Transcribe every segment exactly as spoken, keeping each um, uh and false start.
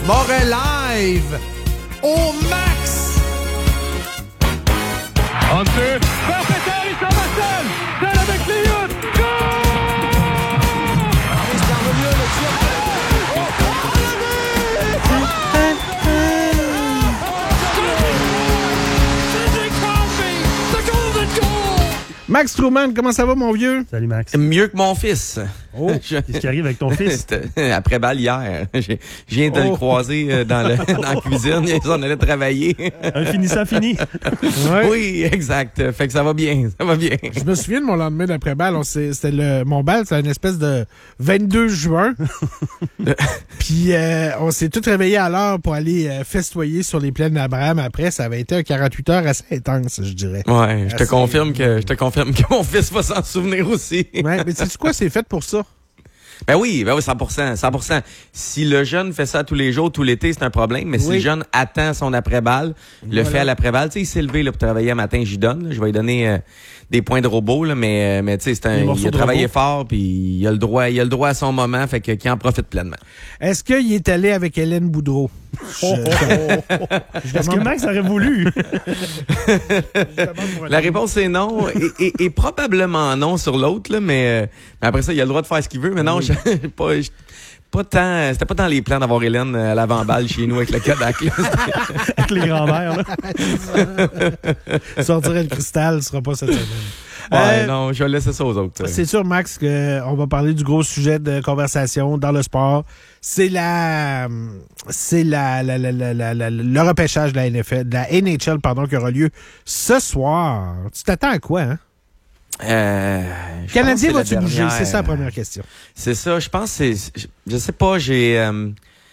Moret live au max. Hunter, vers Peter, il s'en va seul. Seul avec Léon. Go! Maurice Parvenu, le tir. Max Truman, comment ça va, mon vieux? Salut, Max. Mieux que mon fils. Oh, qu'est-ce qui arrive avec ton fils? Après balle hier. Je viens de Oh. le croiser dans, le, dans la cuisine. On allait travailler. Un finissant fini. Ouais. Oui, exact. Fait que ça va bien. Ça va bien. Je me souviens de mon lendemain d'après-balle. On s'est- C'était le, mon bal, c'était une espèce de vingt-deux juin. Puis euh, on s'est tous réveillés à l'heure pour aller euh, festoyer sur les plaines d'Abraham. Après, ça avait été un quarante-huit heures assez intense, je dirais. Ouais, je te Assez- confirme que je te confirme que mon fils va s'en souvenir aussi. Ouais, mais sais-tu quoi? C'est fait pour ça. Ben oui, ben oui, cent pour cent, cent pour cent. Si le jeune fait ça tous les jours, tout l'été, c'est un problème. Mais si Oui. le jeune attend son après-balle, le Voilà. fait à l'après-balle, tu sais, il s'est levé là, pour travailler un matin, j'y donne. là. Je vais lui donner euh, des points de robot, là, mais, euh, mais tu sais, c'est un, Des morceaux il a de travaillé robot. fort, puis il a le droit, il a le droit à son moment, fait que qu'il en profite pleinement. Est-ce qu'il est allé avec Hélène Boudreau? Je- je Est-ce que demande- Max aurait voulu? je demande pour un La ami. réponse est non, et, et, et probablement non sur l'autre, là, mais, euh, mais après ça, il a le droit de faire ce qu'il veut. Mais non, je, pas, je- pas tant, c'était pas dans les plans d'avoir Hélène à l'avant-balle chez nous avec le Kodak. là. Avec les grands-mères, là. Sortir le cristal, ce sera pas cette semaine. Ouais, Euh, non, je vais laisser ça aux autres. C'est sûr, Max, qu'on va parler du gros sujet de conversation dans le sport. C'est la, c'est la, la, la, la, la- la- le repêchage de la N F L, de la N H L, pardon, qui aura lieu ce soir. Tu t'attends à quoi, hein? Euh, je Canadien pense que c'est va-tu la bouger? dernière. C'est ça la première question. C'est ça, je pense que c'est, je, je sais pas, j'ai, euh,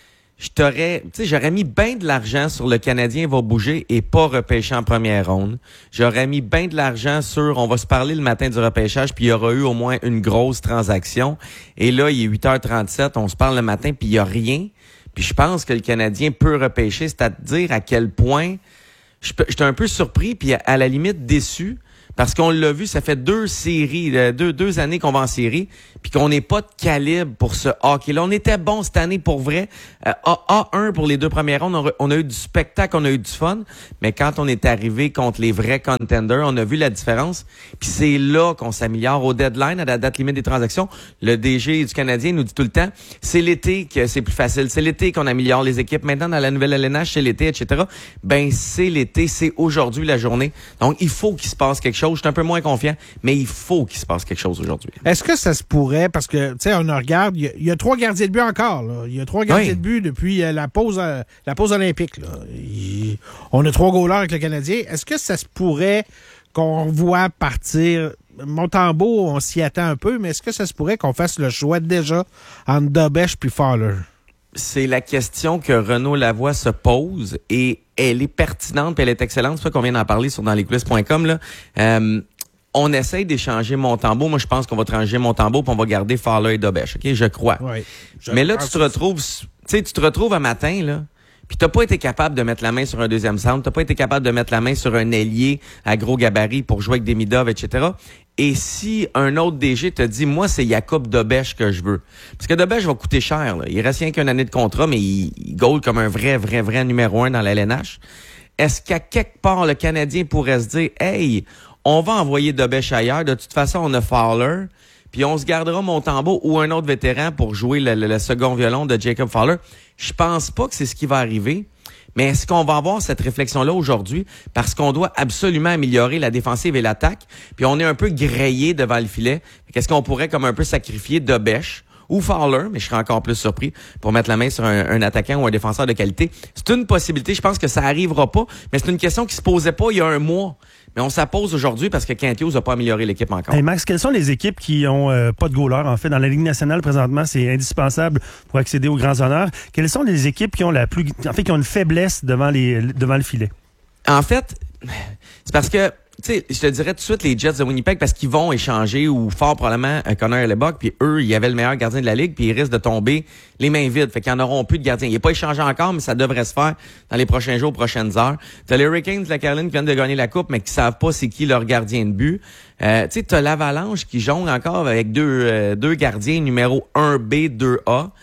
je t'aurais, tu sais, j'aurais mis bien de l'argent sur le Canadien va bouger et pas repêcher en première ronde. J'aurais mis bien de l'argent sur, on va se parler le matin du repêchage, puis il y aura eu au moins une grosse transaction. Et là, il est huit heures trente-sept, on se parle le matin, puis il y a rien. Puis je pense que le Canadien peut repêcher, c'est-à-dire à quel point je peux- j'étais un peu surpris, puis à, à la limite déçu. Parce qu'on l'a vu, ça fait deux séries, euh, deux, deux années qu'on va en série, puis qu'on n'est pas de calibre pour ce hockey-là. On était bon cette année pour vrai. Euh, A- A1 pour les deux premières rondes, on a, on a eu du spectacle, on a eu du fun, mais quand on est arrivé contre les vrais contenders, on a vu la différence. Puis c'est là qu'on s'améliore au deadline, à la date limite des transactions. Le D G du Canadien nous dit tout le temps, c'est l'été que c'est plus facile, c'est l'été qu'on améliore les équipes. Maintenant, dans la nouvelle L N H, c'est l'été, et cetera. Ben, c'est l'été, c'est aujourd'hui la journée. Donc, il faut qu'il se passe quelque chose. Je suis un peu moins confiant, mais il faut qu'il se passe quelque chose aujourd'hui. Est-ce que ça se pourrait, parce que, tu sais, on regarde, il y, a- il y a trois gardiens de but encore, là. Il y a trois gardiens Oui. de but depuis euh, la pause euh, la pause olympique, là. Il- on a trois goalers avec le Canadien. Est-ce que ça se pourrait qu'on voit partir Montembeault, on s'y attend un peu, mais est-ce que ça se pourrait qu'on fasse le choix déjà entre Dobèche puis Fowler? C'est la question que Renaud Lavoie se pose et elle est pertinente puis elle est excellente. C'est pour ça qu'on vient d'en parler sur dans les coulisses point com, là. Euh, on essaye d'échanger Montembeault. Moi, je pense qu'on va changer Montembeault puis on va garder Fowler et Dobèche. OK? Je crois. Oui. Mais là, tu te retrouves, tu sais, tu te retrouves un matin, là, puis t'as pas été capable de mettre la main sur un deuxième centre, t'as pas été capable de mettre la main sur un ailier à gros gabarit pour jouer avec des Demidov, et cetera. Et si un autre D G te dit, moi, c'est Jacob Dobèche que je veux. Parce que Dobèche va coûter cher, là. Il reste rien qu'une année de contrat, mais il, il goal comme un vrai, vrai, vrai numéro un dans la L N H. Est-ce qu'à quelque part, le Canadien pourrait se dire, hey, on va envoyer Dobèche ailleurs. De toute façon, on a Fowler. Puis on se gardera Montembeault ou un autre vétéran pour jouer le, le, le second violon de Jacob Fowler. Je pense pas que c'est ce qui va arriver. Mais est-ce qu'on va avoir cette réflexion-là aujourd'hui? Parce qu'on doit absolument améliorer la défensive et l'attaque. Puis on est un peu grillé devant le filet. Qu'est-ce qu'on pourrait comme un peu sacrifier Dobèche ou Fowler, mais je serais encore plus surpris pour mettre la main sur un, un attaquant ou un défenseur de qualité. C'est une possibilité. Je pense que ça arrivera pas. Mais c'est une question qui se posait pas il y a un mois. Mais on s'appose aujourd'hui parce que Kent Hughes n'a pas amélioré l'équipe encore. Hey Max, quelles sont les équipes qui ont euh, pas de goaler? En fait, dans la Ligue nationale, présentement, c'est indispensable pour accéder aux grands honneurs. Quelles sont les équipes qui ont la plus, en fait, qui ont une faiblesse devant les, devant le filet? En fait, c'est parce que, tu sais, je te dirais tout de suite les Jets de Winnipeg parce qu'ils vont échanger ou fort probablement euh, Connor Hellebuck, puis eux, ils avaient le meilleur gardien de la Ligue, puis ils risquent de tomber les mains vides. Fait qu'ils en auront plus de gardiens. Il n'est pas échangé encore, mais ça devrait se faire dans les prochains jours, prochaines heures. T'as les Hurricanes de la Caroline qui viennent de gagner la Coupe, mais qui savent pas c'est qui leur gardien de but. Euh, tu sais, t'as l'Avalanche qui jongle encore avec deux, euh, deux gardiens numéro un B, deux A.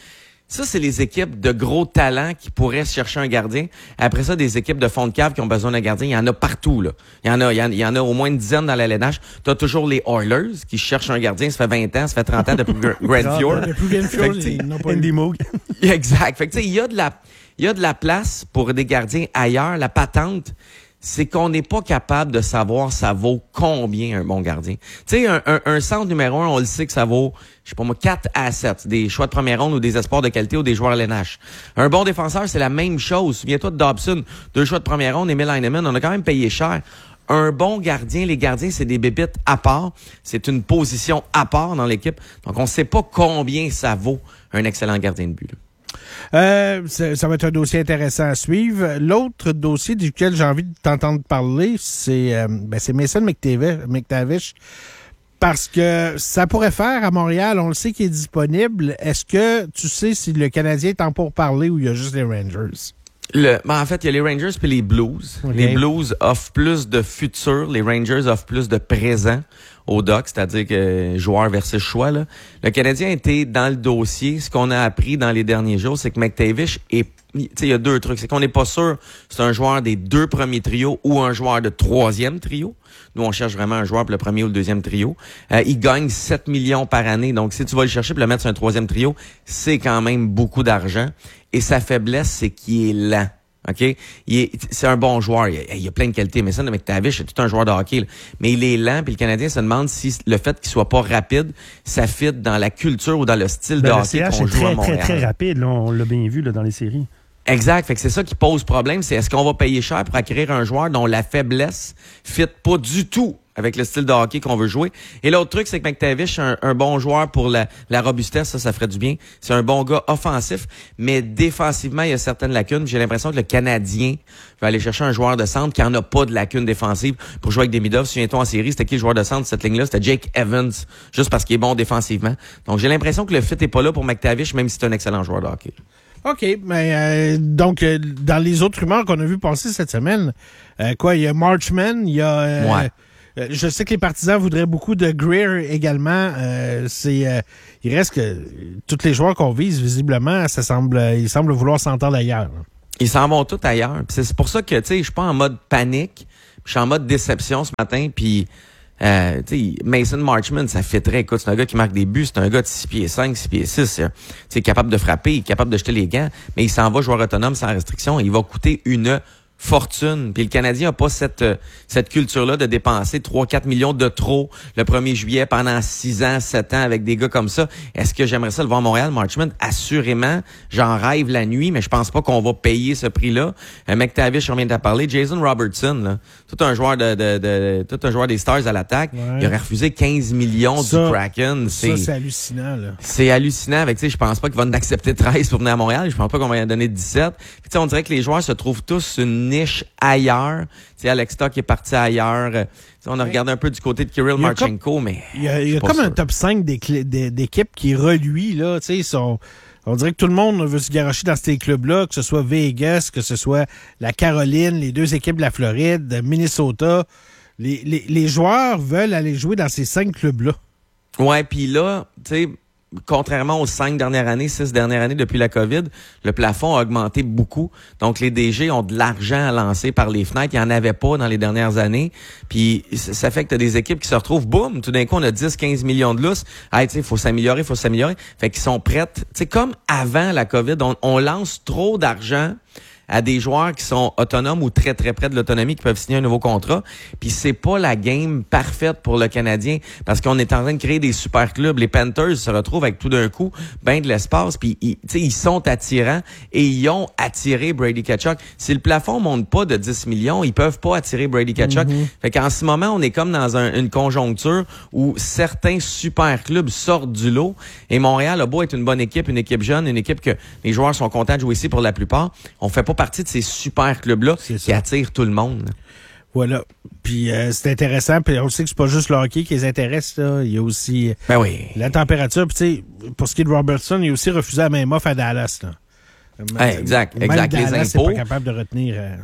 Ça, c'est les équipes de gros talents qui pourraient chercher un gardien. Après ça, des équipes de fond de cave qui ont besoin d'un gardien. Il y en a partout, là. Il y en a, il y en, il y en a au moins une dizaine dans la L N H. T'as toujours les Oilers qui cherchent un gardien. Ça fait vingt ans, ça fait trente ans depuis Grand Fjord. Depuis Grand Fjord, ils n'ont pas Andy Moog. Exact. Fait que, tu sais, il y a de la, il y a de la place pour des gardiens ailleurs. La patente, c'est qu'on n'est pas capable de savoir ça vaut combien un bon gardien. Tu sais, un, un, un centre numéro un, on le sait que ça vaut, je sais pas moi, quatre assets, des choix de première ronde ou des espoirs de qualité ou des joueurs L N H. Un bon défenseur, c'est la même chose. Souviens-toi de Dobson, deux choix de première ronde, Emil Heinemann, on a quand même payé cher. Un bon gardien, les gardiens, c'est des bébites à part. C'est une position à part dans l'équipe. Donc, on ne sait pas combien ça vaut un excellent gardien de but, là. Euh, ça, ça va être un dossier intéressant à suivre. L'autre dossier duquel j'ai envie de t'entendre parler, c'est euh, ben c'est Mason McTavish, McTavish, parce que ça pourrait faire à Montréal, on le sait qu'il est disponible. Est-ce que tu sais si le Canadien est en pourparlers ou il y a juste les Rangers? Le, ben en fait, il y a les Rangers puis les Blues. Okay. Les Blues offrent plus de futur, les Rangers offrent plus de présent au doc, c'est-à-dire que joueur versus choix, là. Le Canadien était dans le dossier. Ce qu'on a appris dans les derniers jours, c'est que McTavish est, tu sais, il y a deux trucs. C'est qu'on n'est pas sûr c'est un joueur des deux premiers trios ou un joueur de troisième trio. Nous, on cherche vraiment un joueur pour le premier ou le deuxième trio. Euh, il gagne sept millions par année. Donc, si tu vas le chercher pour le mettre sur un troisième trio, c'est quand même beaucoup d'argent. Et sa faiblesse, c'est qu'il est lent. OK? Il est, c'est un bon joueur. Il a, il a plein de qualités. Mais ça, le McTavish, c'est tout un joueur de hockey, là. Mais il est lent, puis le Canadien se demande si le fait qu'il soit pas rapide, ça fit dans la culture ou dans le style ben, de le hockey C H qu'on est joue très, à Montréal. très, très rapide. Là, on l'a bien vu là, dans les séries. Exact. Fait que c'est ça qui pose problème. C'est est-ce qu'on va payer cher pour acquérir un joueur dont la faiblesse fit pas du tout avec le style de hockey qu'on veut jouer. Et l'autre truc, c'est que McTavish, un, un bon joueur pour la, la robustesse, ça, ça ferait du bien. C'est un bon gars offensif, mais défensivement, il y a certaines lacunes. J'ai l'impression que le Canadien va aller chercher un joueur de centre qui en a pas de lacunes défensives pour jouer avec Demidov. Souviens-toi en série, c'était qui le joueur de centre cette ligne-là? C'était Jake Evans, juste parce qu'il est bon défensivement. Donc, j'ai l'impression que le fit est pas là pour McTavish, même si c'est un excellent joueur de hockey. OK, mais euh, donc, euh, dans les autres rumeurs qu'on a vu passer cette semaine, euh, quoi, il y a Marchman, il y a... Euh, ouais. Euh, je sais que les partisans voudraient beaucoup de Greer également. Euh, c'est, euh, il reste que tous les joueurs qu'on vise, visiblement, ça semble, ils semblent vouloir s'entendre ailleurs. Ils s'en vont tous ailleurs. Puis c'est pour ça que, tu sais, je suis pas en mode panique. Je suis en mode déception ce matin. Puis, euh, tu sais, Mason Marchman, ça fitterait. Écoute, c'est un gars qui marque des buts. C'est un gars de six pieds cinq, six pieds six. Tu sais, capable de frapper, capable de jeter les gants. Mais il s'en va joueur autonome sans restriction. Il va coûter une fortune. Puis le Canadien a pas cette cette culture-là de dépenser trois quatre millions de trop le premier juillet pendant six ans, sept ans avec des gars comme ça. Est-ce que j'aimerais ça le voir à Montréal, Marchman? Assurément. J'en rêve la nuit, mais je pense pas qu'on va payer ce prix-là. Euh, McTavish, on vient de parler. Jason Robertson, là, tout un joueur de, de, de tout un joueur des Stars à l'attaque. Ouais. Il aurait refusé quinze millions ça, du Kraken. C'est, ça, c'est hallucinant, là. C'est hallucinant. Avec, tu sais, je pense pas qu'il va en accepter treize pour venir à Montréal. Je pense pas qu'on va y en donner dix-sept. Puis, tu sais, on dirait que les joueurs se trouvent tous une niche ailleurs. Tu sais, Alex Stock est parti ailleurs. T'sais, on a regardé un peu du côté de Kirill Marchenko, mais... Il y a, il y a comme sûr. un top cinq d'équipes qui reluit, là. Tu sais, sont... On dirait que tout le monde veut se garrocher dans ces clubs-là, que ce soit Vegas, que ce soit la Caroline, les deux équipes de la Floride, Minnesota. Les, les, les joueurs veulent aller jouer dans ces cinq clubs-là. Ouais, puis là, tu sais... Contrairement aux cinq dernières années, six dernières années depuis la COVID, le plafond a augmenté beaucoup. Donc, les D G ont de l'argent à lancer par les fenêtres. Il n'y en avait pas dans les dernières années. Puis, ça fait que tu as des équipes qui se retrouvent, boum, tout d'un coup, on a dix quinze millions de lousse. Hey, tu sais, il faut s'améliorer, il faut s'améliorer. Fait qu'ils sont prêts. Tu sais, comme avant la COVID, on, on lance trop d'argent à des joueurs qui sont autonomes ou très, très près de l'autonomie, qui peuvent signer un nouveau contrat. Puis c'est pas la game parfaite pour le Canadien, parce qu'on est en train de créer des super clubs. Les Panthers se retrouvent avec tout d'un coup ben de l'espace, puis ils, ils sont attirants et ils ont attiré Brady Tkachuk. Si le plafond monte pas de dix millions, ils peuvent pas attirer Brady Tkachuk. Mm-hmm. Fait qu'en ce moment, on est comme dans un, une conjoncture où certains super clubs sortent du lot, et Montréal a beau être une bonne équipe, une équipe jeune, une équipe que les joueurs sont contents de jouer ici pour la plupart, on fait pas partie de ces super clubs-là qui attirent tout le monde. Voilà. Puis euh, c'est intéressant. Puis on sait que c'est pas juste le hockey qui les intéresse, là. Il y a aussi ben oui. la température. Puis tu sais, pour ce qui est de Robertson, il a aussi refusé la même offre à Dallas, là. Hey, exact, Même exact. Dallas, les impôts. c'est pas capable de retenir... Euh...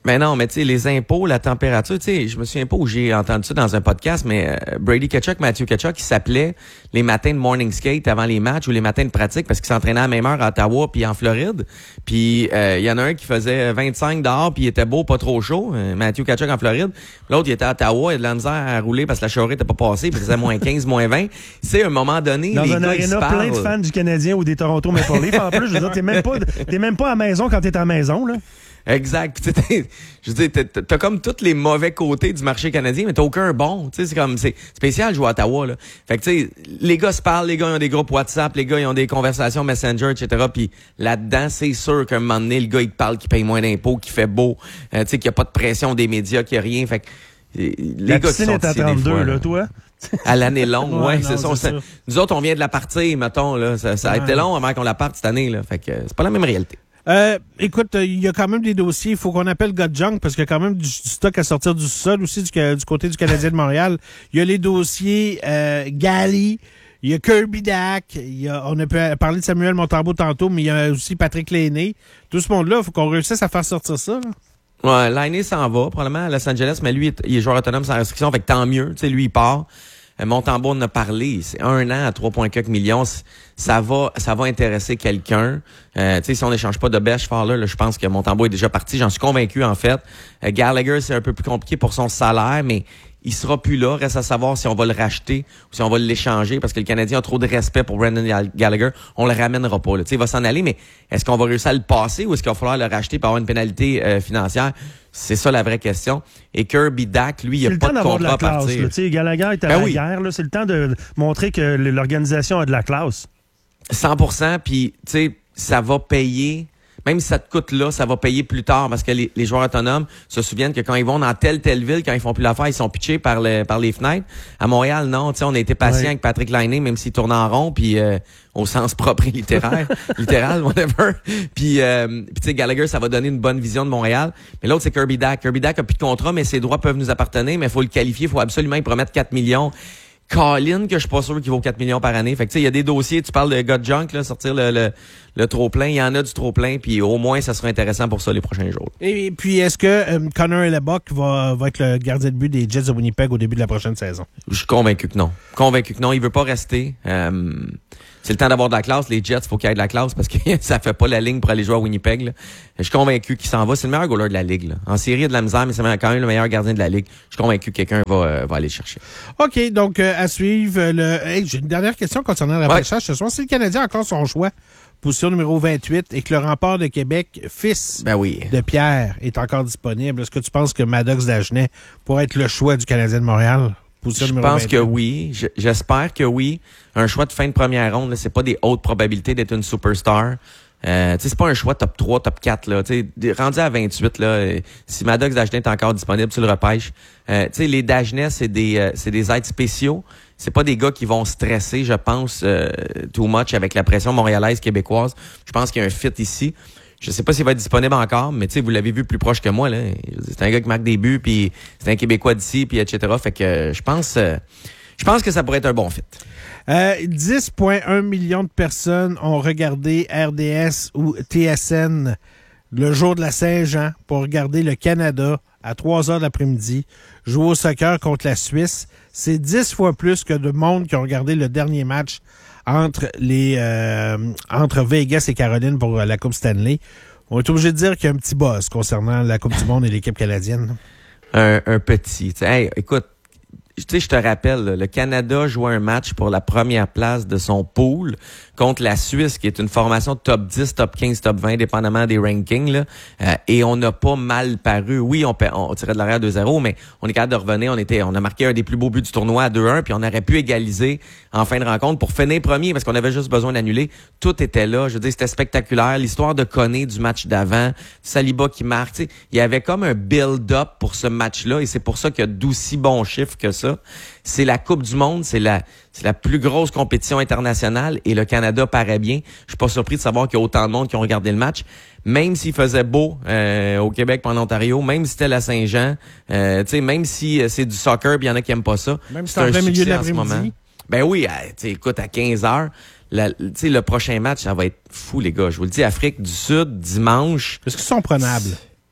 Ben non, mais tu sais, les impôts, la température, tu sais, je me souviens pas où j'ai entendu ça dans un podcast, mais euh, Brady Tkachuk, Matthew Tkachuk, qui s'appelait les matins de morning skate avant les matchs ou les matins de pratique parce qu'ils s'entraînaient à la même heure à Ottawa puis en Floride. Puis il euh, y en a un qui faisait vingt-cinq dehors puis il était beau, pas trop chaud, euh, Matthew Tkachuk en Floride. L'autre, il était à Ottawa, il a de la misère à rouler parce que la charrue était pas passée puis il faisait moins quinze, moins vingt. Tu sais, à un moment donné, dans les un gars, ils se aréna parlent. plein de fans du Canadien ou des Toronto Maple Leafs. En plus, je veux dire, t'es même pas, t'es même pas à la maison quand t'es à la maison, là. Exact. Puis, tu sais, je veux dire, t'as, t'as comme tous les mauvais côtés du marché canadien, mais t'as aucun bon. Tu sais, c'est comme, c'est spécial de jouer à Ottawa, là. Fait que, tu sais, les gars se parlent, les gars ils ont des groupes WhatsApp, les gars ils ont des conversations Messenger, et cetera. Puis là-dedans, c'est sûr qu'à un moment donné, le gars il te parle qu'il paye moins d'impôts, qu'il fait beau, euh, tu sais, qu'il n'y a pas de pression des médias, qu'il n'y a rien. Fait que, les la gars qui sont est à ici, des trente-deux, fois, là, là, toi? à l'année longue, ouais, Ouais, c'est non, ça, on c'est s'est- ça. Nous autres, on vient de la partie, mettons, là. Ça, ça a Ouais. été long avant qu'on la parte cette année, là. Fait que, c'est pas la même réalité. Euh, écoute, il y a quand même des dossiers. Il faut qu'on appelle God Junk parce qu'il y a quand même du, du stock à sortir du sol aussi du, du côté du Canadien de Montréal. Il y a les dossiers euh, Gally, il y a Kirby Dack, il y a, on a pu parler de Samuel Montembeault tantôt, mais il y a aussi Patrick Lainé. Tout ce monde-là, il faut qu'on réussisse à faire sortir ça. Là. Ouais, Lainé s'en va, probablement à Los Angeles, mais lui, il est joueur autonome sans restriction, fait que tant mieux. Tu sais, lui, il part. Euh, Montembeault en a parlé. C'est un an à trois virgule quatre millions. C- Ça va, ça va intéresser quelqu'un. Euh, tu sais, si on n'échange pas de Besh Fowler, là, je pense que Montembeault est déjà parti. J'en suis convaincu, en fait. Euh, Gallagher, c'est un peu plus compliqué pour son salaire, mais il sera plus là. Reste à savoir si on va le racheter ou si on va l'échanger parce que le Canadien a trop de respect pour Brendan Gallagher. On le ramènera pas, là. Tu sais, il va s'en aller, mais est-ce qu'on va réussir à le passer ou est-ce qu'il va falloir le racheter pour avoir une pénalité euh, financière? C'est ça la vraie question. Et Kirby Dack, lui, il C'est a le pas temps de d'avoir de contrat la à classe. partir. là. Tu sais, Gallagher est à Ben la oui. guerre. là. C'est le temps de montrer que l'organisation a de la classe. cent pour cent, puis tu sais, ça va payer. Même si ça te coûte là, ça va payer plus tard parce que les, les joueurs autonomes se souviennent que quand ils vont dans telle telle ville, quand ils font plus l'affaire, ils sont pitchés par le, par les fenêtres. À Montréal, non, tu sais, on a été patient Ouais. avec Patrick Lainé, même s'il tourne en rond, puis euh, au sens propre et littéraire, littéral, whatever. Puis, euh, puis tu sais, Gallagher, ça va donner une bonne vision de Montréal. Mais l'autre, c'est Kirby Dack. Kirby Dack a plus de contrat, mais ses droits peuvent nous appartenir, mais il faut le qualifier, il faut absolument y promettre quatre millions. Colin, que je suis pas sûr qu'il vaut quatre millions par année. Fait que tu sais, il y a des dossiers, tu parles de God Junk, là, sortir le, le, le trop-plein. Il y en a du trop-plein, puis au moins, ça sera intéressant pour ça les prochains jours. Et, puis, est-ce que euh, Connor Hellebuck va, va être le gardien de but des Jets de Winnipeg au début de la prochaine saison? Je suis convaincu que non. Convaincu que non. Il veut pas rester. Euh, c'est le temps d'avoir de la classe. Les Jets, faut qu'il y ait de la classe parce que ça fait pas la ligne pour aller jouer à Winnipeg, là. Je suis convaincu qu'il s'en va. C'est le meilleur goaler de la Ligue, là. En série, il y a de la misère, mais c'est quand même le meilleur gardien de la Ligue. Je suis convaincu que quelqu'un va, euh, va aller le chercher. OK, donc euh, à suivre. euh, Le... Hey, j'ai une dernière question concernant le repêchage ce soir. Si le Canadien a encore son choix, position numéro vingt-huit, et que le rempart de Québec, fils Ben oui. de Pierre, est encore disponible, est-ce que tu penses que Maddox Dagenet pourrait être le choix du Canadien de Montréal? Position Je numéro pense vingt-huit. que oui. Je- J'espère que oui. Un choix de fin de première ronde, là, c'est pas des hautes probabilités d'être une superstar. Euh, tu sais, c'est pas un choix top trois, top quatre, là. Tu sais, rendu à vingt-huit, là, euh, si Maddox Dagenet est encore disponible, tu le repêches. Euh, tu sais, les Dagenet, c'est des, euh, c'est des êtres spéciaux. C'est pas des gars qui vont stresser, je pense, euh, too much avec la pression montréalaise, québécoise. Je pense qu'il y a un fit ici. Je sais pas s'il va être disponible encore, mais tu sais, vous l'avez vu plus proche que moi, là. C'est un gars qui marque des buts, puis c'est un Québécois d'ici, puis et cetera. Fait que euh, je pense, euh, je pense que ça pourrait être un bon fit. Euh, dix virgule un millions de personnes ont regardé R D S ou T S N le jour de la Saint-Jean pour regarder le Canada à trois heures de l'après-midi jouer au soccer contre la Suisse. C'est dix fois plus que de monde qui ont regardé le dernier match entre les euh, entre Vegas et Caroline pour la Coupe Stanley. On est obligé de dire qu'il y a un petit buzz concernant la Coupe du monde et l'équipe canadienne. Un, un petit. Tu sais, hey, écoute, tu sais, je te rappelle, là, le Canada joue un match pour la première place de son pool contre la Suisse, qui est une formation top dix, top quinze, top vingt, dépendamment des rankings, là. Euh, et on n'a pas mal paru. Oui, on, on tirait de l'arrière deux zéro, mais on est capable de revenir. On était, on a marqué un des plus beaux buts du tournoi à deux un, puis on aurait pu égaliser en fin de rencontre pour finir premier, parce qu'on avait juste besoin d'annuler. Tout était là. Je veux dire, c'était spectaculaire. L'histoire de Koné du match d'avant, Saliba qui marque, tu sais, il y avait comme un build-up pour ce match-là, et c'est pour ça qu'il y a d'aussi bons chiffres que ça. C'est la Coupe du monde, c'est la, c'est la plus grosse compétition internationale, et le Canada paraît bien. Je suis pas surpris de savoir qu'il y a autant de monde qui ont regardé le match. Même s'il faisait beau euh, au Québec puis en Ontario, même si c'était la Saint-Jean, euh, tu sais, même si euh, c'est du soccer, puis il y en a qui aiment pas ça. Même si c'est c'est en un plein milieu de succès en ce l'après-midi. moment. Ben oui, euh, tu sais, écoute, à quinze heures, la- tu sais, le prochain match, ça va être fou, les gars. Je vous le dis, Afrique du Sud, dimanche. Est-ce qu'ils sont prenables?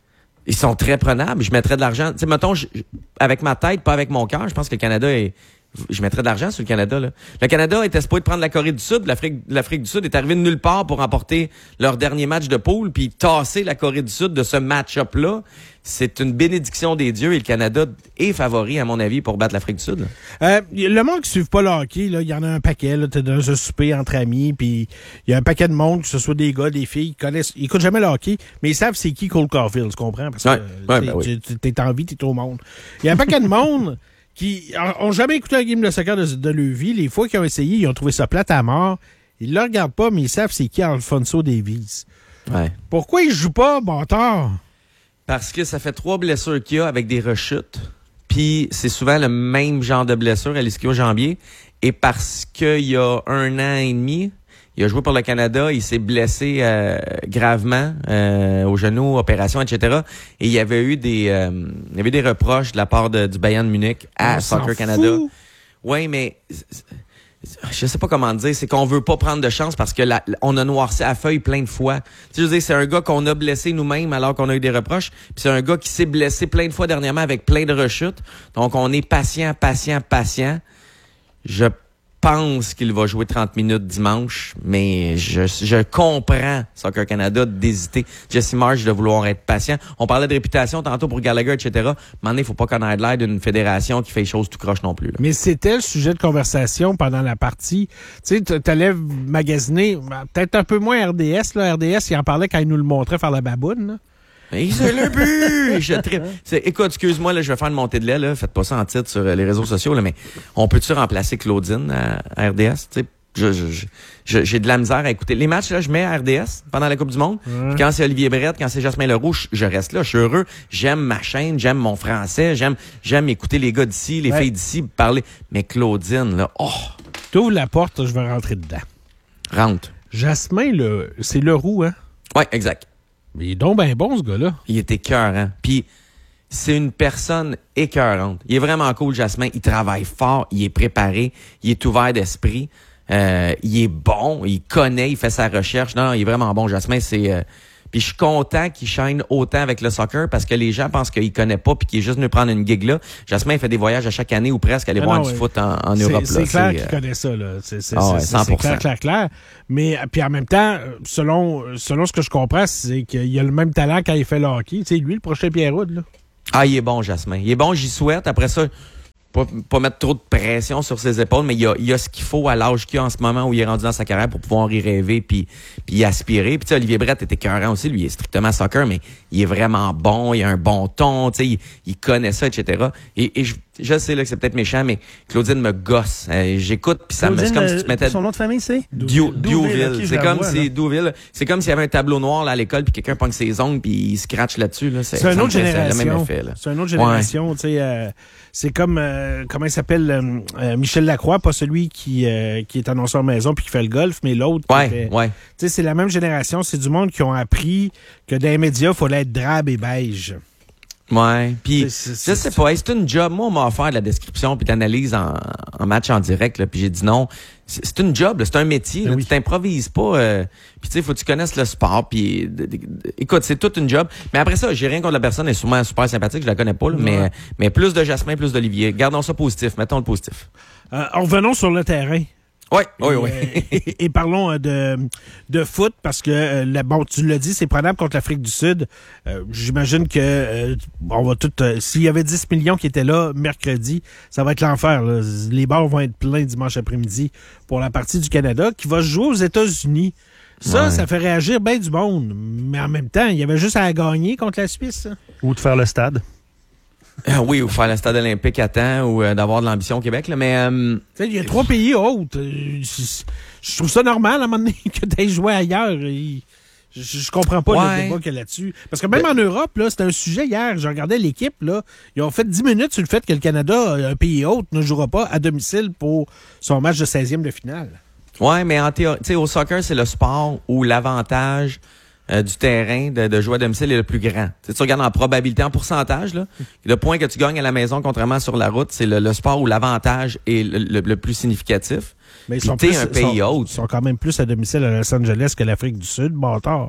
Ils sont très prenables. Je mettrais de l'argent. Tu sais, mettons, je, avec ma tête, pas avec mon cœur, je pense que le Canada est... Je mettrais de l'argent sur le Canada, là. Le Canada était supposé de prendre la Corée du Sud. L'Afrique, l'Afrique du Sud est arrivée de nulle part pour remporter leur dernier match de poule, puis tasser la Corée du Sud de ce match-up-là. C'est une bénédiction des dieux et le Canada est favori, à mon avis, pour battre l'Afrique du Sud. Euh, le monde qui ne suit pas le hockey, il y en a un paquet. T'es dans un souper entre amis, puis il y a un paquet de monde, que ce soit des gars, des filles, ils connaissent, ils écoutent jamais le hockey, mais ils savent c'est qui Cole Caulfield, tu comprends? Parce que ouais, ouais, ben tu oui. t'es en vie, t'es au monde. Il y a un paquet de monde qui ont jamais écouté un game de soccer de, de leur vie. Les fois qu'ils ont essayé, ils ont trouvé ça plate à mort. Ils le regardent pas, mais ils savent c'est qui Alphonso Davies. Ouais. Pourquoi il joue pas, bâtard? Parce que ça fait trois blessures qu'il y a avec des rechutes. Puis c'est souvent le même genre de blessure à l'ischio-jambier. Et parce qu'il y a un an et demi, il a joué pour le Canada, il s'est blessé euh, gravement euh, au genou, opération, et cetera. Et il y avait eu des euh, il y avait des reproches de la part de, du Bayern Munich à On Soccer s'en Canada. fout. Oui, mais je sais pas comment dire, c'est qu'on veut pas prendre de chance parce que la, on a noirci à feuille plein de fois. Tu sais, je veux dire, c'est un gars qu'on a blessé nous-mêmes alors qu'on a eu des reproches, puis c'est un gars qui s'est blessé plein de fois dernièrement avec plein de rechutes. Donc on est patient, patient, patient. Je pense qu'il va jouer trente minutes dimanche, mais je, je comprends Soccer Canada d'hésiter. Jesse Marsh de vouloir être patient. On parlait de réputation tantôt pour Gallagher, et cetera. Maintenant, il faut pas connaître l'air d'une fédération qui fait les choses tout croche non plus. Là. Mais c'était le sujet de conversation pendant la partie. Tu sais, t'allais magasiner, peut-être un peu moins R D S. Là. R D S, il en parlait quand il nous le montrait faire la baboune. Là. Et c'est le but! Je tripe. C'est, écoute, excuse-moi, là, je vais faire une montée de lait, là. Faites pas ça en titre sur les réseaux sociaux, là, mais on peut-tu remplacer Claudine à, à R D S? Tu sais, je, je, je, j'ai de la misère à écouter. Les matchs, là, je mets à R D S pendant la Coupe du Monde. Ouais. Puis quand c'est Olivier Brett, quand c'est Jasmin Leroux, je, je reste là, je suis heureux. J'aime ma chaîne, j'aime mon français, j'aime, j'aime écouter les gars d'ici, les ouais. filles d'ici, parler. Mais Claudine, là, oh! T'ouvres la porte, je vais rentrer dedans. Rentre. Jasmin, le, c'est Leroux, hein? Ouais, exact. Mais il est donc bien bon, ce gars-là. Il est écœurant. Puis c'est une personne écœurante. Il est vraiment cool, Jasmin. Il travaille fort, il est préparé, il est ouvert d'esprit, euh, il est bon, il connaît, il fait sa recherche. Non, non, il est vraiment bon, Jasmin. C'est... Euh... Puis je suis content qu'il shine autant avec le soccer parce que les gens pensent qu'il connaît pas puis qu'il est juste venu prendre une gig là. Jasmin fait des voyages à chaque année ou presque aller Ah voir non, du ouais. foot en, en c'est, Europe. C'est là. clair c'est, qu'il euh... connaît ça. Là. C'est, c'est, ah ouais, c'est, cent pour cent. c'est clair, clair, clair. Mais puis en même temps, selon, selon ce que je comprends, c'est qu'il a le même talent quand il fait le hockey. Tu sais, lui, le prochain Pierre-Houd, là. Ah, il est bon, Jasmin. Il est bon, j'y souhaite. Après ça, pas, pas mettre trop de pression sur ses épaules, mais il y a, il y a ce qu'il faut à l'âge qu'il a en ce moment où il est rendu dans sa carrière pour pouvoir y rêver puis, puis y aspirer. Puis tu sais, Olivier Brett était écœurant aussi. Lui, il est strictement soccer, mais il est vraiment bon. Il a un bon ton. Tu sais, il, il connaît ça, et cetera. Et, et je, je sais là que c'est peut-être méchant, mais Claudine me gosse. Euh, j'écoute, puis ça me... C'est comme si tu te mettais... Son nom de famille, c'est? Diouville. Douville, okay, c'est comme vois, si Douville. C'est comme s'il y avait un tableau noir là, à l'école puis quelqu'un pogne ses ongles puis il scratche là-dessus. Là. C'est, c'est une autre génération. Le même effet, là. C'est une autre génération. Ouais. Tu sais, euh, c'est comme euh, comment il s'appelle euh, euh, Michel Lacroix, pas celui qui euh, qui est annonceur maison puis qui fait le golf, mais l'autre. Ouais, fait, ouais. Tu sais, c'est la même génération. C'est du monde qui ont appris que dans les médias, il fallait être drabe et beige. Ouais, puis c'est, c'est, je sais pas, c'est une job. Moi, on m'a offert de la description puis d'analyse en, en match en direct, là, puis j'ai dit non. C'est, c'est une job, là, c'est un métier. Là, oui. Tu t'improvises pas. Euh, puis tu sais, faut que tu connaisses le sport. Puis écoute, c'est toute une job. Mais après ça, j'ai rien contre la personne. Elle est sûrement super sympathique. Je la connais pas, là, ouais. mais mais plus de Jasmin, plus d'Olivier. Gardons ça positif. Mettons le positif. Euh, revenons sur le terrain. Oui, oui, oui. Et, et parlons euh, de, de foot, parce que, euh, la, bon, tu l'as dit, c'est prenable contre l'Afrique du Sud. Euh, j'imagine que euh, on va tout. Euh, s'il y avait dix millions qui étaient là mercredi, ça va être l'enfer. Là. Les bars vont être pleins dimanche après-midi pour la partie du Canada qui va se jouer aux États-Unis. Ça, ouais. ça fait réagir bien du monde. Mais en même temps, il y avait juste à gagner contre la Suisse. Hein. Ou de faire le stade. Ah oui, ou faire le stade olympique à temps, ou euh, d'avoir de l'ambition au Québec. Là, mais euh, il y a trois pays autres. Je trouve ça normal à un moment donné que tu aies joué ailleurs. Je, je comprends pas ouais. le débat qu'il y a là-dessus. Parce que même ouais. en Europe, là, c'était un sujet hier. Je regardais l'équipe. Là, ils ont fait dix minutes sur le fait que le Canada, un pays autre, ne jouera pas à domicile pour son match de seizième de finale. Oui, mais en théorie, tu sais, au soccer, c'est le sport où l'avantage Euh, du terrain de, de jouer à domicile est le plus grand. T'sais, tu regardes en probabilité, en pourcentage, là, le point que tu gagnes à la maison, contrairement sur la route, c'est le, le sport où l'avantage est le, le, le plus significatif. Mais ils sont, plus, plus, un pays sont, autre. sont quand même plus à domicile à Los Angeles que l'Afrique du Sud, bâtard.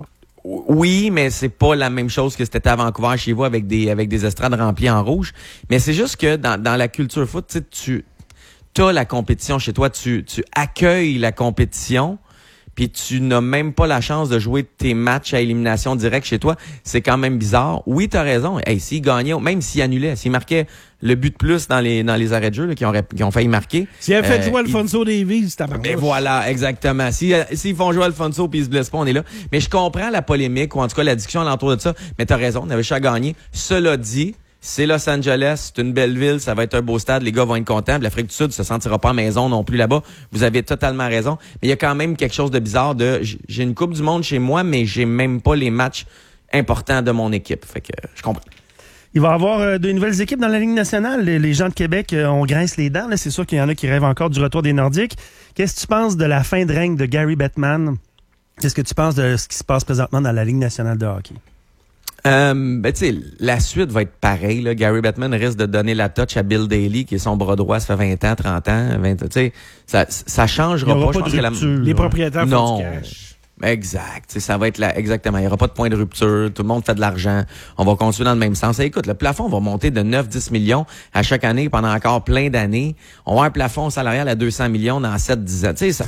Oui, mais c'est pas la même chose que c'était à Vancouver chez vous avec des avec des estrades remplies en rouge. Mais c'est juste que dans, dans la culture foot, tu sais, tu t'as la compétition chez toi, tu tu accueilles la compétition, puis tu n'as même pas la chance de jouer tes matchs à élimination directe chez toi. C'est quand même bizarre. Oui, t'as raison. Hey, s'ils gagnaient, même s'ils annulaient, s'ils marquaient le but de plus dans les dans les arrêts de jeu là, qui ont qui ont failli marquer. S'ils avaient fait euh, jouer Alfonso il... Davies, c'était pas Et voilà, exactement. Si, euh, s'ils font jouer Alfonso puis ils se blessent pas, on est là. Mais je comprends la polémique, ou en tout cas la discussion alentour de ça. Mais t'as raison, on avait juste à gagner. Cela dit, c'est Los Angeles, c'est une belle ville, ça va être un beau stade, les gars vont être contents. L'Afrique du Sud se sentira pas à maison non plus là-bas. Vous avez totalement raison. Mais il y a quand même quelque chose de bizarre de, j'ai une Coupe du Monde chez moi, mais j'ai même pas les matchs importants de mon équipe. Fait que, je comprends. Il va y avoir euh, de nouvelles équipes dans la Ligue nationale. Les, les gens de Québec, euh, on grince les dents. Là. C'est sûr qu'il y en a qui rêvent encore du retour des Nordiques. Qu'est-ce que tu penses de la fin de règne de Gary Bettman? Qu'est-ce que tu penses de ce qui se passe présentement dans la Ligue nationale de hockey? Euh, ben, tu sais, la suite va être pareille, là. Gary Bettman risque de donner la touch à Bill Daly, qui est son bras droit, ça fait vingt ans, trente ans, vingt, tu sais, ça, ça changera pas. pas Je pense de que la... rupture, Les ouais. propriétaires Non. font du cash. Exact. T'sais, ça va être là, exactement. Il n'y aura pas de point de rupture. Tout le monde fait de l'argent. On va continuer dans le même sens. Et écoute, le plafond va monter de neuf à dix millions à chaque année pendant encore plein d'années. On va avoir un plafond salarial à deux cents millions dans sept à dix ans. Tu sais, ça,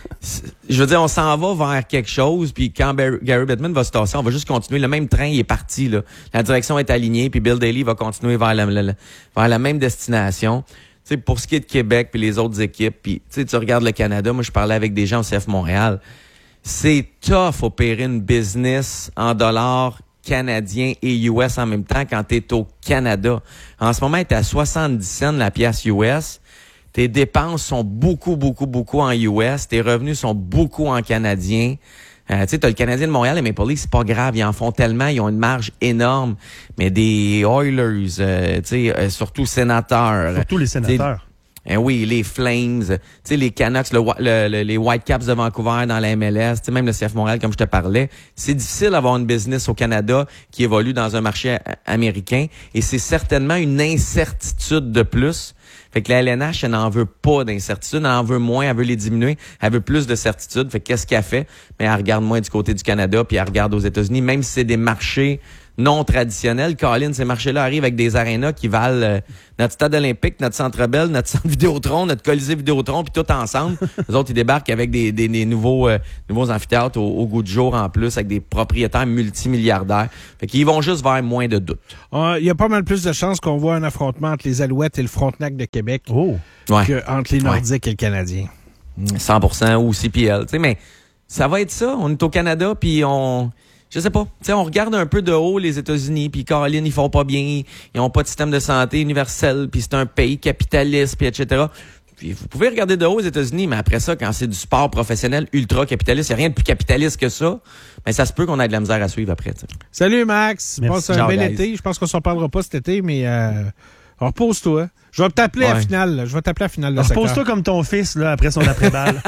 je veux dire, on s'en va vers quelque chose. Puis quand Barry, Gary Bettman va se tasser, on va juste continuer. Le même train, il est parti, là. La direction est alignée. Puis Bill Daly va continuer vers la, la, la, vers la même destination. Tu sais, pour ce qui est de Québec puis les autres équipes, puis tu sais, tu regardes le Canada. Moi, je parlais avec des gens au C F Montréal. C'est tough opérer une business en dollars canadiens et U S en même temps quand tu es au Canada. En ce moment, tu es à soixante-dix cents la pièce U S. Tes dépenses sont beaucoup, beaucoup, beaucoup en U S. Tes revenus sont beaucoup en canadien. Euh, tu sais, t'as le Canadien de Montréal et Maple Leafs, c'est pas grave, ils en font tellement, ils ont une marge énorme. Mais des Oilers, euh, tu sais, euh, surtout sénateurs. Surtout les sénateurs. Eh oui, les Flames, tu sais, les Canucks, le, le, le, les Whitecaps de Vancouver dans la M L S, tu sais, même le C F Montréal, comme je te parlais. C'est difficile d'avoir une business au Canada qui évolue dans un marché a- américain et c'est certainement une incertitude de plus. Fait que la L N H, elle n'en veut pas d'incertitude, elle en veut moins, elle veut les diminuer, elle veut plus de certitude. Fait que qu'est-ce qu'elle fait? Mais elle regarde moins du côté du Canada, puis elle regarde aux États-Unis, même si c'est des marchés non traditionnels. Colin, ces marchés-là arrivent avec des arénas qui valent euh, notre stade olympique, notre centre Bell, notre centre Vidéotron, notre Colisée Vidéotron, puis tout ensemble. Les autres, ils débarquent avec des, des, des nouveaux euh, nouveaux amphithéâtres au, au goût du jour en plus, avec des propriétaires multimilliardaires. Fait qu'ils vont juste vers moins de doutes. Il uh, y a pas mal plus de chances qu'on voit un affrontement entre les Alouettes et le Frontenac de Québec Oh. Ouais. qu'entre les Nordiques ouais. et le Canadien. cent pour cent ou C P L. Tu sais, mais ça va être ça. On est au Canada, puis on... Je sais pas. Tu sais, on regarde un peu de haut les États-Unis, puis Caroline, ils font pas bien, ils ont pas de système de santé universel, puis c'est un pays capitaliste, puis et cetera. Puis vous pouvez regarder de haut aux États-Unis, mais après ça, quand c'est du sport professionnel ultra capitaliste, il n'y a rien de plus capitaliste que ça. Mais ça se peut qu'on ait de la misère à suivre après. T'sais. Salut Max, Merci. passe un Ciao, bel guys. été. Je pense qu'on s'en parlera pas cet été, mais euh, repose-toi. Je vais t'appeler Ouais. à la finale. là. Je vais t'appeler à la finale de soccer. Repose-toi comme ton fils là après son après-balle.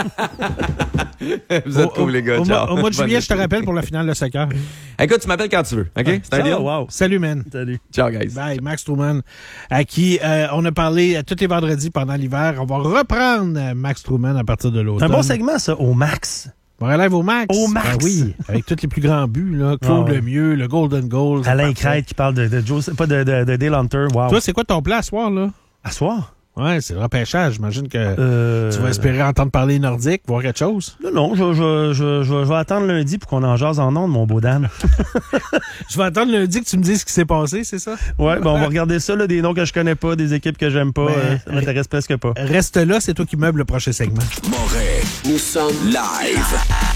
Vous êtes Au- cool, les gars. Au, Ciao. au mois de Bonne juillet, je te été. rappelle pour la finale de soccer. Écoute, tu m'appelles quand tu veux. OK? C'est un deal? Oh, wow. Salut, man. Salut. Ciao, guys. Bye, Max Truman, à qui euh, on a parlé euh, tous les vendredis pendant l'hiver. On va reprendre euh, Max Truman à partir de C'est l'automne. un bon segment, ça, au max. On relève au Max. Au Max. Ben oui, avec tous les plus grands buts, là. Claude Ah ouais. Lemieux, le Golden Goal. c'est Alain parfait. Crête qui parle de, de Joe, pas de, de, de Dale Hunter. Wow. Toi, c'est quoi ton plan à soir, là? à soir? Ouais, c'est le repêchage. J'imagine que Euh... tu vas espérer entendre parler nordique, voir quelque chose. Non, non, je, je, je, je, je vais attendre lundi pour qu'on en jase en ondes, mon beau Dan. Je vais attendre lundi que tu me dises ce qui s'est passé, c'est ça? Ouais, ben on va regarder ça, là, des noms que je connais pas, des équipes que j'aime pas. Mais- euh, ça m'intéresse presque pas. Reste là, c'est toi qui meubles le prochain segment. Moret, nous sommes live.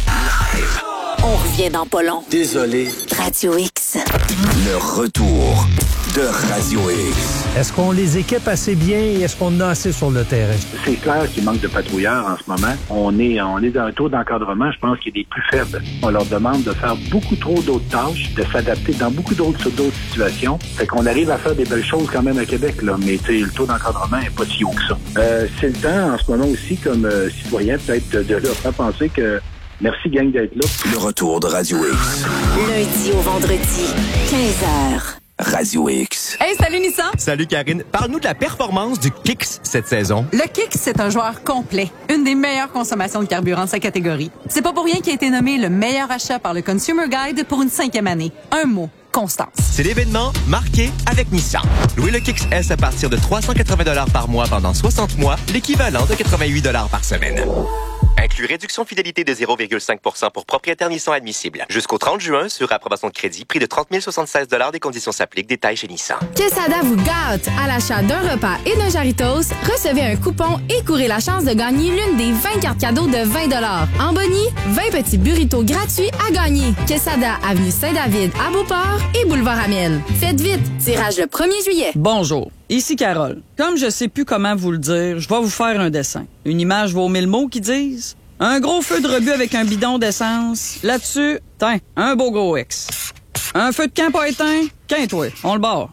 On revient dans pas long. Désolé. Radio X. Le retour de Radio X. Est-ce qu'on les équipe assez bien et est-ce qu'on en a assez sur le terrain? C'est clair qu'il manque de patrouilleurs en ce moment. On est, on est dans un taux d'encadrement, je pense, qui est des plus faibles. On leur demande de faire beaucoup trop d'autres tâches, de s'adapter dans beaucoup d'autres, d'autres situations. Fait qu'on arrive à faire des belles choses quand même à Québec, là. Mais tu sais, le taux d'encadrement n'est pas si haut que ça. Euh, c'est le temps, en ce moment aussi, comme euh, citoyen, peut-être de, de leur faire penser que merci, gang, d'être là. Le retour de Radio X. Lundi au vendredi, quinze heures. Radio X. X. Hey, salut Nissan! Salut Karine. Parle-nous de la performance du Kicks cette saison. Le Kicks, c'est un joueur complet. Une des meilleures consommations de carburant de sa catégorie. C'est pas pour rien qu'il a été nommé le meilleur achat par le Consumer Guide pour une cinquième année. Un mot. Constance. C'est l'événement marqué avec Nissan. Louez le Kicks S à partir de trois cent quatre-vingts dollars par mois pendant soixante mois, l'équivalent de quatre-vingt-huit dollars par semaine. Inclus réduction fidélité de zéro virgule cinq pour cent pour propriétaires Nissan admissible. Jusqu'au trente juin, sur approbation de crédit, prix de trente mille soixante-seize dollars. Des conditions s'appliquent. Détails chez Nissan. Quesada vous gâte. À l'achat d'un repas et d'un Jarritos, recevez un coupon et courez la chance de gagner l'une des vingt cartes cadeaux de vingt dollars. En boni, vingt petits burritos gratuits à gagner. Quesada, avenue Saint-David à Beauport et boulevard Amiel. Faites vite, tirage le premier juillet. Bonjour, ici Carole. Comme je sais plus comment vous le dire, je vais vous faire un dessin. Une image vaut mille mots qui disent... Un gros feu de rebut avec un bidon d'essence. Là-dessus, tiens, un beau gros X. Un feu de camp pas éteint, qu'un-toi, on le barre.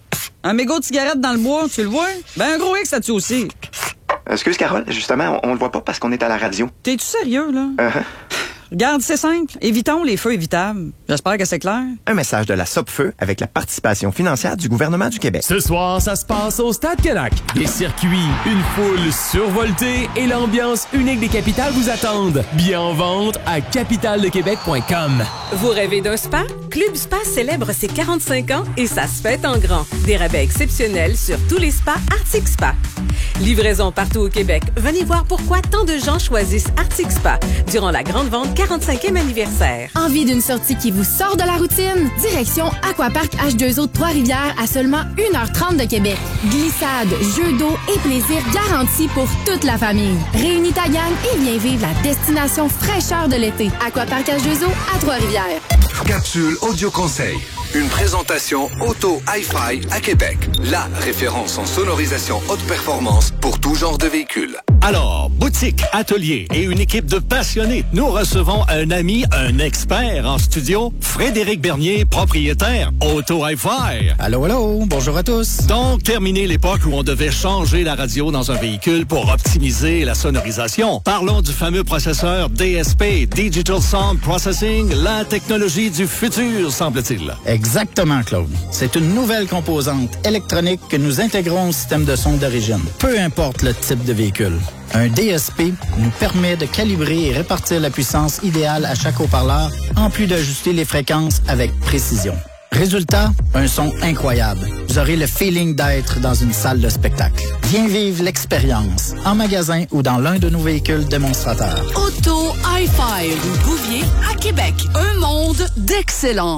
Un mégot de cigarette dans le bois, tu le vois? Ben un gros X là-dessus aussi. Excuse Carole, justement, on, on le voit pas parce qu'on est à la radio. T'es-tu sérieux, là? Uh-huh. Regarde, c'est simple. Évitons les feux évitables. J'espère que c'est clair. Un message de la Sopfeu avec la participation financière du gouvernement du Québec. Ce soir, ça se passe au Stade Canac. Des circuits, une foule survoltée et l'ambiance unique des capitales vous attendent. Bien en vente à capitale de québec point com. Vous rêvez d'un spa? Club Spa célèbre ses quarante-cinq ans et ça se fête en grand. Des rabais exceptionnels sur tous les spas Arctic Spa. Livraison partout au Québec. Venez voir pourquoi tant de gens choisissent Arctic Spa durant la grande vente quarante-cinquième anniversaire. Envie d'une sortie qui vous sort de la routine? Direction Aquapark H deux O de Trois-Rivières à seulement une heure trente de Québec. Glissade, jeux d'eau et plaisir garantis pour toute la famille. Réunis ta gang et viens vivre la destination fraîcheur de l'été. Aquapark H deux O à Trois-Rivières. Capsule Audio Conseil. Une présentation Auto Hi-Fi à Québec. La référence en sonorisation haute performance pour tout genre de véhicules. Alors, boutique, atelier et une équipe de passionnés. Nous recevons un ami, un expert en studio, Frédéric Bernier, propriétaire Auto Hi-Fi. Allô, allô, bonjour à tous. Donc, terminé l'époque où on devait changer la radio dans un véhicule pour optimiser la sonorisation. Parlons du fameux processeur D S P, Digital Sound Processing, la technologie du futur, semble-t-il. Exactement, Claude. C'est une nouvelle composante électronique que nous intégrons au système de son d'origine, peu importe le type de véhicule. Un D S P nous permet de calibrer et répartir la puissance idéale à chaque haut-parleur, en plus d'ajuster les fréquences avec précision. Résultat, un son incroyable. Vous aurez le feeling d'être dans une salle de spectacle. Viens vivre l'expérience, en magasin ou dans l'un de nos véhicules démonstrateurs. Auto Hi-Fi, rue Bouvier, à Québec. Un monde d'excellence.